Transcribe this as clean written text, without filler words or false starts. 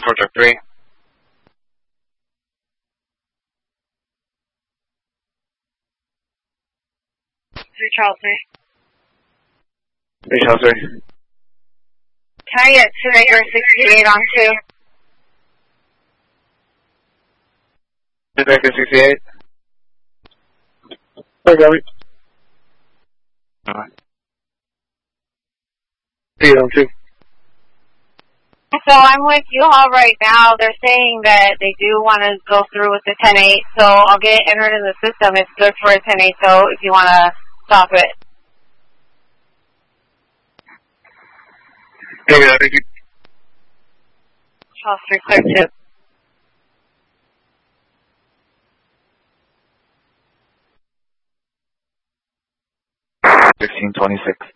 for truck 3. 3 Charles 3. 3 Charles 3. Can I get 2 acre 68 on 2? 2 acre 68. Hey, Gabby. Alright. 8 on 2. So I'm with U-Haul right now. They're saying that they do want to go through with the 10-8, so I'll get it entered in the system. It's good for a 10-8, so if you want to stop it. Hey, thank you. Charles 3 clear 2. 1626.